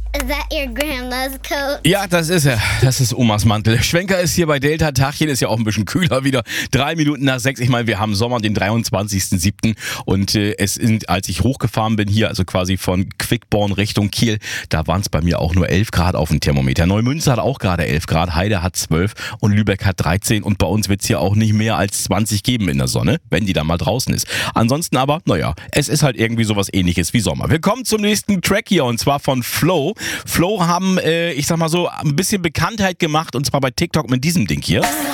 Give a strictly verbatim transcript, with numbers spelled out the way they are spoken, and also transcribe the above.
Is that your grandma's coat? Ja, das ist er. Das ist Omas Mantel. Schwenker ist hier bei Delta. Tagchen ist ja auch ein bisschen kühler wieder. Drei Minuten nach sechs. Ich meine, wir haben Sommer, den dreiundzwanzigsten siebten Und äh, es sind, als ich hochgefahren bin hier, also quasi von Quickborn Richtung Kiel, da waren es bei mir auch nur elf Grad auf dem Thermometer. Neumünster hat auch gerade elf Grad, Heide hat zwölf und Lübeck hat dreizehn. Und bei uns wird es hier auch nicht mehr als zwanzig geben in der Sonne, wenn die dann mal draußen ist. Ansonsten aber, naja, es ist halt irgendwie sowas Ähnliches wie Sommer. Wir kommen zum nächsten Track hier und zwar von Flow. Flow haben, äh, ich sag mal so, ein bisschen Bekanntheit gemacht und zwar bei TikTok mit diesem Ding hier.